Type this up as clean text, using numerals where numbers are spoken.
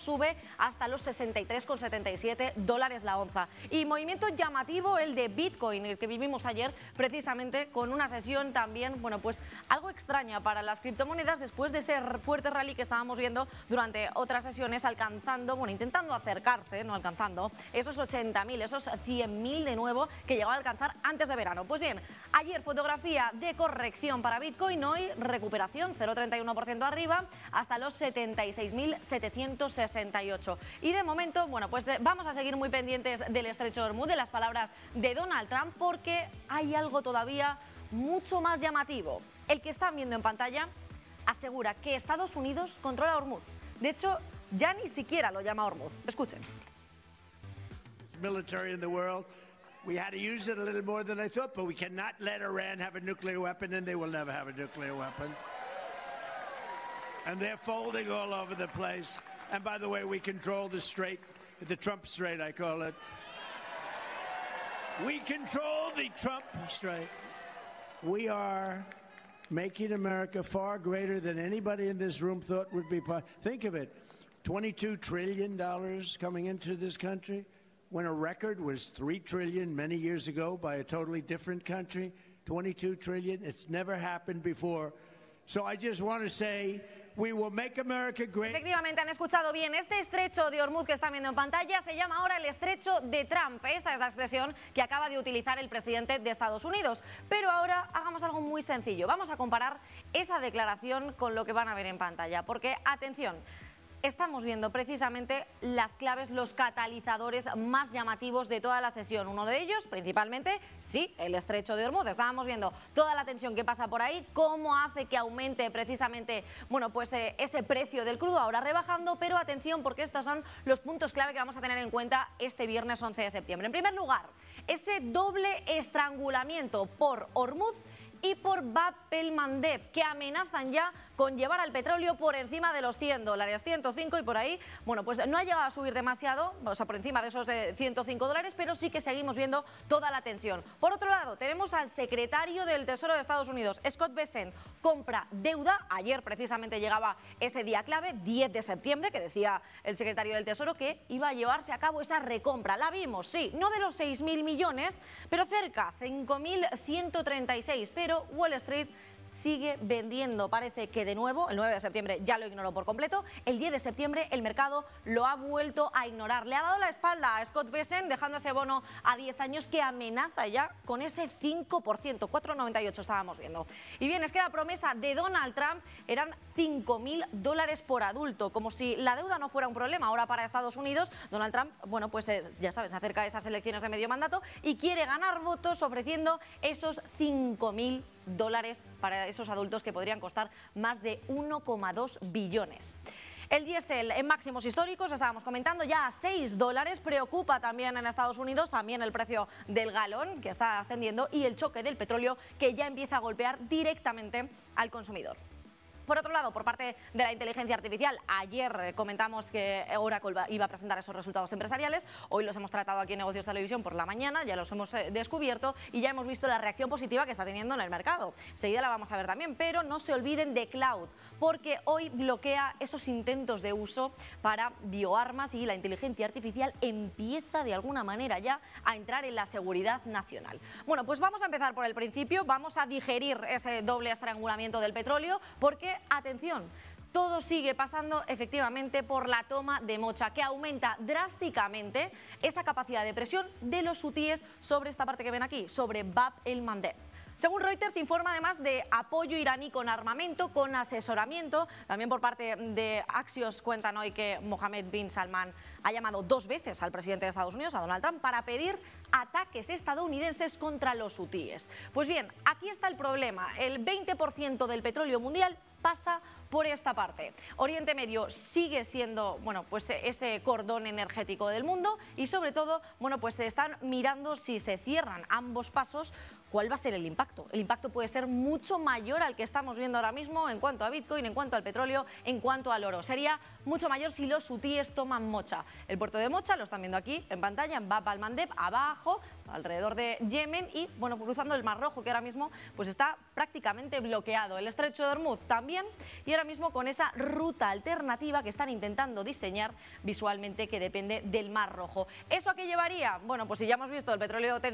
sube hasta los 63,77 dólares la onza. Y movimiento llamativo el de Bitcoin, el que vivimos ayer, precisamente con una sesión también, bueno, pues algo extraña para las criptomonedas después de ese fuerte rally que estábamos viendo durante otras sesiones, alcanzando, bueno, intentando acercarse, no alcanzando, esos 80.000, esos 100.000 de nuevo que llegó a alcanzar antes de verano. Pues bien, ayer fotografía de corrección para Bitcoin, hoy recuperación, 0,31% arriba, hasta los 76.768. Y de momento, bueno, pues vamos a seguir muy pendientes del estrecho de Hormuz, de las palabras de Donald Trump, porque hay algo todavía mucho más llamativo. El que están viendo en pantalla asegura que Estados Unidos controla Hormuz. De hecho, ya ni siquiera lo llama Hormuz. Escuchen. Military in the world. We had to use it a little more than I thought, but we cannot let Iran have a nuclear weapon, and they will never have a nuclear weapon. And they're folding all over the place. And by the way, we control the strait, the Trump Strait, I call it. We control the Trump Strait. We are making America far greater than anybody in this room thought would be possible. Think of it, $22 trillion coming into this country, when a record was $3 trillion many years ago by a totally different country. 22 trillion, it's never happened before. So I just want to say, we will make America great. Efectivamente, han escuchado bien. Este estrecho de Hormuz que están viendo en pantalla se llama ahora el estrecho de Trump. Esa es la expresión que acaba de utilizar el presidente de Estados Unidos. Pero ahora hagamos algo muy sencillo. Vamos a comparar esa declaración con lo que van a ver en pantalla. Porque, atención, estamos viendo precisamente las claves, los catalizadores más llamativos de toda la sesión. Uno de ellos, principalmente, sí, el estrecho de Hormuz. Estábamos viendo toda la tensión que pasa por ahí, cómo hace que aumente precisamente, bueno, pues ese precio del crudo ahora rebajando, pero atención porque estos son los puntos clave que vamos a tener en cuenta este viernes 11 de septiembre. En primer lugar, ese doble estrangulamiento por Hormuz y por Bab el-Mandeb, que amenazan ya con llevar al petróleo por encima de los $100, 105 y por ahí, bueno, pues no ha llegado a subir demasiado, o sea, por encima de esos $105, pero sí que seguimos viendo toda la tensión. Por otro lado, tenemos al secretario del Tesoro de Estados Unidos, Scott Bessent, compra deuda. Ayer precisamente llegaba ese día clave, 10 de septiembre, que decía el secretario del Tesoro que iba a llevarse a cabo esa recompra. La vimos, sí, no de los 6.000 millones, pero cerca, 5.136, pero Wall Street sigue vendiendo. Parece que de nuevo, el 9 de septiembre ya lo ignoró por completo, el 10 de septiembre el mercado lo ha vuelto a ignorar. Le ha dado la espalda a Scott Bessent, dejando ese bono a 10 años que amenaza ya con ese 5%, 4,98 estábamos viendo. Y bien, es que la promesa de Donald Trump eran $5.000 por adulto, como si la deuda no fuera un problema ahora para Estados Unidos. Donald Trump, bueno, pues ya sabes, se acerca a esas elecciones de medio mandato y quiere ganar votos ofreciendo esos $5.000 para esos adultos que podrían costar más de 1,2 billones. El diésel en máximos históricos, estábamos comentando, ya a $6. Preocupa también en Estados Unidos también el precio del galón, que está ascendiendo, y el choque del petróleo, que ya empieza a golpear directamente al consumidor. Por otro lado, por parte de la inteligencia artificial, ayer comentamos que Oracle iba a presentar esos resultados empresariales. Hoy los hemos tratado aquí en Negocios Televisión por la mañana, ya los hemos descubierto y ya hemos visto la reacción positiva que está teniendo en el mercado. Enseguida la vamos a ver también, pero no se olviden de Cloud, porque hoy bloquea esos intentos de uso para bioarmas y la inteligencia artificial empieza de alguna manera ya a entrar en la seguridad nacional. Bueno, pues vamos a empezar por el principio, vamos a digerir ese doble estrangulamiento del petróleo, porque atención, todo sigue pasando efectivamente por la toma de Mocha, que aumenta drásticamente esa capacidad de presión de los hutíes sobre esta parte que ven aquí, sobre Bab el-Mandeb. Según Reuters, informa además de apoyo iraní con armamento, con asesoramiento. También por parte de Axios cuentan hoy que Mohammed bin Salman ha llamado 2 veces al presidente de Estados Unidos, a Donald Trump, para pedir ataques estadounidenses contra los hutíes. Pues bien, aquí está el problema. El 20% del petróleo mundial pasa por esta parte. Oriente Medio sigue siendo, bueno, pues ese cordón energético del mundo y sobre todo, bueno, pues se están mirando si se cierran ambos pasos, ¿cuál va a ser el impacto? El impacto puede ser mucho mayor al que estamos viendo ahora mismo en cuanto a Bitcoin, en cuanto al petróleo, en cuanto al oro. Sería mucho mayor si los hutíes toman Mocha. El puerto de Mocha lo están viendo aquí en pantalla, en Bab al-Mandeb, abajo, alrededor de Yemen y, bueno, cruzando el Mar Rojo, que ahora mismo pues está prácticamente bloqueado. El estrecho de Hormuz también. Y ahora ahora mismo con esa ruta alternativa que están intentando diseñar visualmente, que depende del Mar Rojo. ¿Eso a qué llevaría? Bueno, pues si ya hemos visto el petróleo